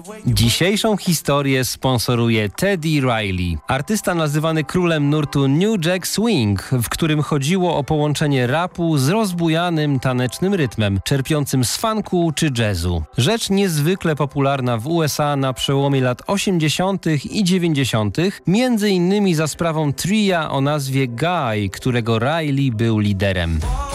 Dzisiejszą historię sponsoruje Teddy Riley, artysta nazywany królem nurtu New Jack Swing, w którym chodziło o połączenie rapu z rozbujanym tanecznym rytmem, czerpiącym z funku czy jazzu. Rzecz niezwykle popularna w USA na przełomie lat 80. i 90., między innymi za sprawą tria o nazwie Guy, którego Riley był liderem.